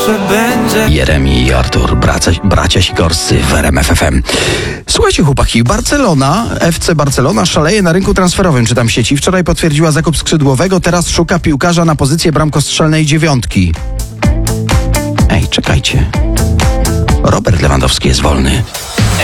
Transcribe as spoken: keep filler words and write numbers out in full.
zawsze będzie. Jeremi i Artur, bracia, bracia Sikorscy w R M F F M. Słuchajcie chłopaki, Barcelona, F C Barcelona szaleje na rynku transferowym, czytam w sieci. Wczoraj potwierdziła zakup skrzydłowego, teraz szuka piłkarza na pozycję bramkostrzelnej dziewiątki. Ej, czekajcie. Robert Lewandowski jest wolny.